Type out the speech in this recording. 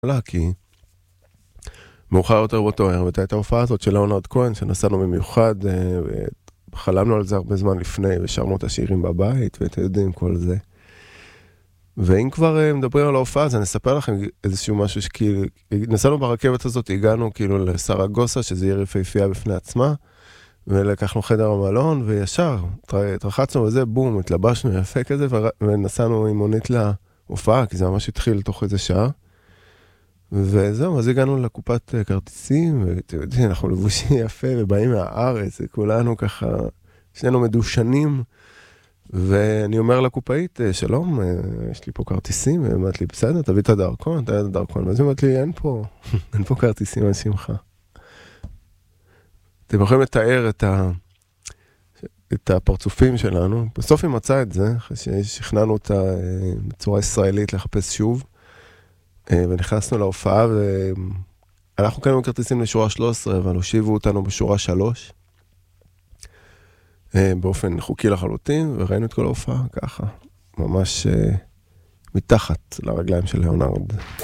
כי מאוחר יותר באותו ערב, הייתה ההופעה הזאת של ליאונרד כהן, שנסענו במיוחד, וחלמנו על זה הרבה זמן לפני, ושרנו את השירים בבית, ואתם יודעים כל זה. ואם כבר מדברים על ההופעה, אז אני אספר לכם איזשהו משהו שכאילו, נסענו ברכבת הזאת, הגענו כאילו לסרגוסה, שזה עיר יפהפייה בפני עצמה, ולקחנו חדר המלון, וישר, התרחצנו וזה, בום, התלבשנו יפה כזה, ונסענו עם מונית להופעה, כי זה ממש התחיל תוך איזה שעה. וזהו, אז הגענו לקופת כרטיסים, ואתם יודעים, אנחנו לבושים יפה, ובאים מהארץ, וכולנו ככה, שנינו מדושנים, ואני אומר לקופאית, שלום, יש לי פה כרטיסים, והיא אומרת לי, בסדר, תביא את הדרכון, תביא את הדרכון, ואז היא אומרת לי, אין פה כרטיסים על שמך. אתם יכולים לתאר את הפרצופים שלנו, בסוף היא מצאה את זה, אחרי ששכנענו אותה בצורה ישראלית לחפש שוב, ונכנסנו להופעה, ואנחנו קנינו כרטיסים לשורה 13, אבל הושיבו אותנו בשורה 3, באופן חוקי לחלוטין, וראינו את כל ההופעה ככה, ממש מתחת לרגליים של ליאונרד.